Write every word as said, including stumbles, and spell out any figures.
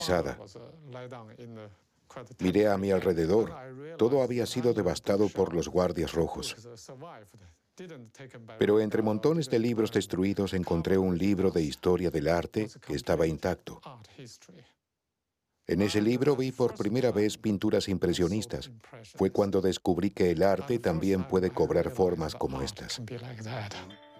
Miré a mi alrededor. Todo había sido devastado por los guardias rojos. Pero entre montones de libros destruidos encontré un libro de historia del arte que estaba intacto. En ese libro vi por primera vez pinturas impresionistas. Fue cuando descubrí que el arte también puede cobrar formas como estas.